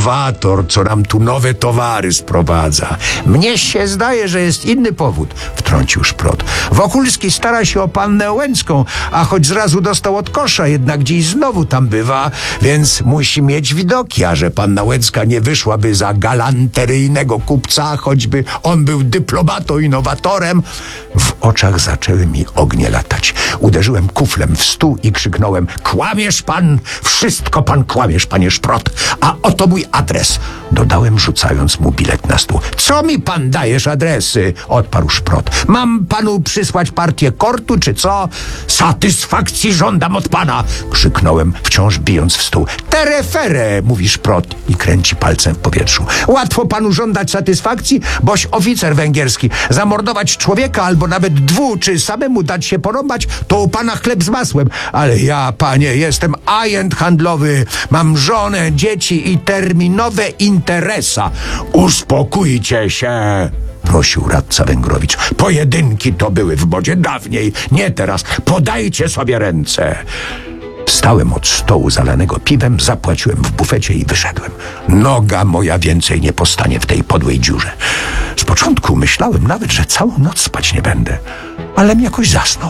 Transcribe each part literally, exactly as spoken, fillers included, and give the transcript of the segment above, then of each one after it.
prokurator, co nam tu nowe towary sprowadza. Mnie się zdaje, że jest inny powód, wtrącił Szprot. Wokulski stara się o pannę Łęcką, a choć zrazu dostał od kosza, jednak dziś znowu tam bywa, więc musi mieć widoki, a że panna Łęcka nie wyszłaby za galanteryjnego kupca, choćby on był dyplomatą, innowatorem. W oczach zaczęły mi ognie latać. Uderzyłem kuflem w stół i krzyknąłem: kłamiesz pan, wszystko pan kłamiesz, panie Szprot, a oto mój adres. Dodałem, rzucając mu bilet na stół. Co mi pan dajesz adresy? Odparł Szprot. Mam panu przysłać partię kortu, czy co? Satysfakcji żądam od pana, krzyknąłem, wciąż bijąc w stół. Terefere, mówi Szprot i kręci palcem w powietrzu. Łatwo panu żądać satysfakcji, boś oficer węgierski. Zamordować człowieka albo nawet dwu, czy samemu dać się porąbać, to u pana chleb z masłem. Ale ja, panie, jestem agent handlowy. Mam żonę, dzieci i terminowe interesa. Uspokójcie się, prosił radca Węgrowicz. Pojedynki to były w modzie dawniej, nie teraz. Podajcie sobie ręce. Wstałem od stołu zalanego piwem, zapłaciłem w bufecie i wyszedłem. Noga moja więcej nie postanie w tej podłej dziurze. Z początku myślałem nawet, że całą noc spać nie będę, ale mi jakoś zasnął.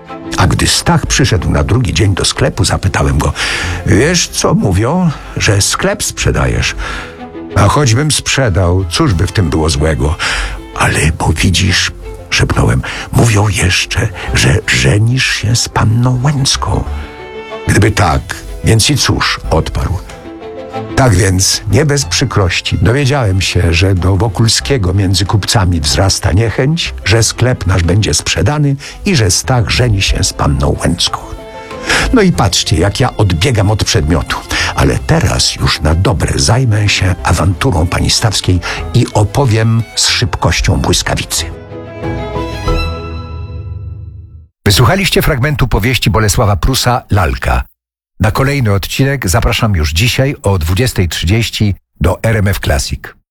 A gdy Stach przyszedł na drugi dzień do sklepu, zapytałem go: wiesz, co mówią, że sklep sprzedajesz? A choćbym sprzedał, cóż by w tym było złego? Ale bo widzisz, szepnąłem, mówią jeszcze, że żenisz się z panną Łęcką. Gdyby tak, więc i cóż, odparł. Tak więc, nie bez przykrości, dowiedziałem się, że do Wokulskiego między kupcami wzrasta niechęć, że sklep nasz będzie sprzedany i że Stach żeni się z panną Łęcką. No i patrzcie, jak ja odbiegam od przedmiotu. Ale teraz już na dobre zajmę się awanturą pani Stawskiej i opowiem z szybkością błyskawicy. Wysłuchaliście fragmentu powieści Bolesława Prusa Lalka. Na kolejny odcinek zapraszam już dzisiaj o dwudziestej trzydzieści do R M F Classic.